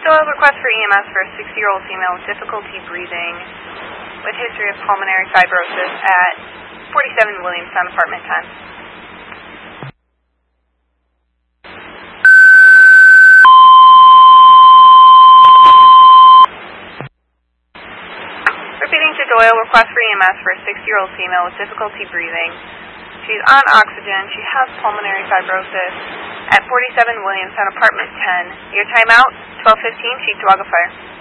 Doyle, request for EMS for a 60-year-old female with difficulty breathing with history of pulmonary fibrosis at 47 Williamstown, apartment 10. Repeating to Doyle, request for EMS for a 60-year-old female with difficulty breathing. She's on oxygen. She has pulmonary fibrosis at 47 Williamstown, apartment 10. Your timeout, 12:15, Chief Dewagga Fire.